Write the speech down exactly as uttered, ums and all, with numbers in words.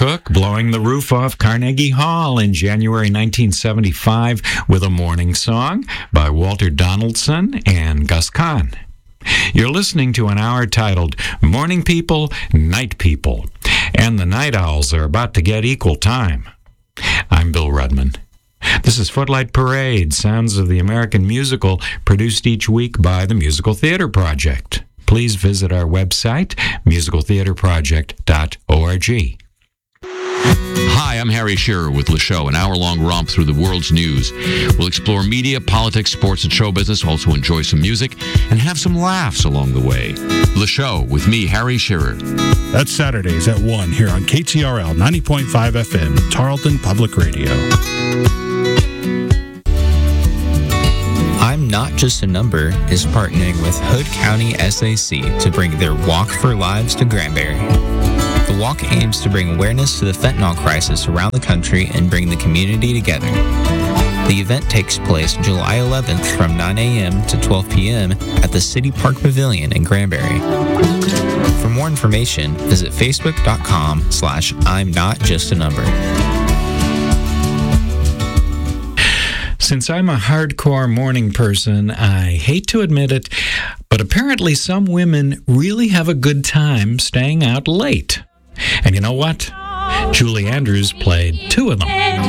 Cook blowing the roof off Carnegie Hall in January nineteen seventy-five with a morning song by Walter Donaldson and Gus Kahn. You're listening to an hour titled Morning People, Night People, and the Night Owls are about to get equal time. I'm Bill Rudman. This is Footlight Parade, sounds of the American musical, produced each week by the Musical Theater Project. Please visit our website, musical theater project dot org. Hi, I'm Harry Shearer with Le Show, an hour-long romp through the world's news. We'll explore media, politics, sports, and show business, also enjoy some music, and have some laughs along the way. Le Show with me, Harry Shearer. That's Saturdays at one here on K T R L ninety point five F M, Tarleton Public Radio. I'm Not Just a Number is partnering with Hood County S A C to bring their Walk for Lives to Granbury. The walk aims to bring awareness to the fentanyl crisis around the country and bring the community together. The event takes place July eleventh from nine a.m. to twelve p.m. at the City Park Pavilion in Granbury. For more information, visit facebook.com slash I'm Not Just a Number. Since I'm a hardcore morning person, I hate to admit it, but apparently some women really have a good time staying out late. And you know what? Julie Andrews played two of them.